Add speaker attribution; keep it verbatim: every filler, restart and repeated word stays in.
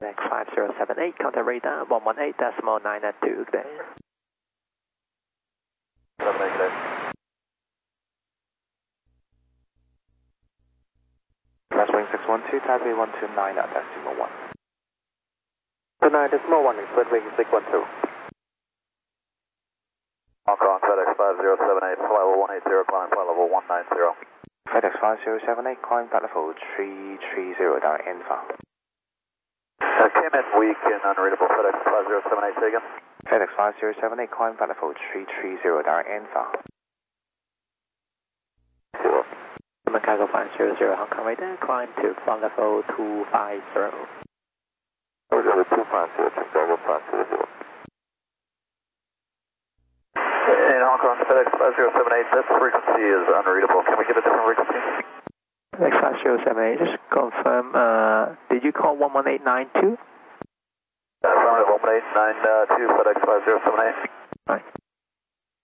Speaker 1: five zero seven eight, contact radar one one eight decimal nine at two, good day.
Speaker 2: seven eight, good day.
Speaker 3: Last wing six one two, Taipei one two nine at decimal one.
Speaker 4: two nine decimal one, split wing six one two.
Speaker 2: Hong Kong, FedEx five zero seven eight, flight level one eight zero, climb flight level one nine zero.
Speaker 3: FedEx five zero seven eight, climb flight level three three zero, direct info.
Speaker 2: Uh, came in weak and unreadable, FedEx five zero seven eight, taken.
Speaker 3: FedEx five zero seven eight, climb flight level three three zero, direct info.
Speaker 1: Chicago five zero zero, Hong Kong radar, climb to flight level two five zero.
Speaker 2: Level two five zero, Chicago five zero zero. In Hong Kong, FedEx five zero seven eight, this frequency is unreadable. Can we get a different frequency?
Speaker 1: FedEx five zero seven eight, just confirm, uh, did you call one one eight nine two?
Speaker 2: Uh, one one eight nine two, FedEx five zero seven eight.
Speaker 1: Right.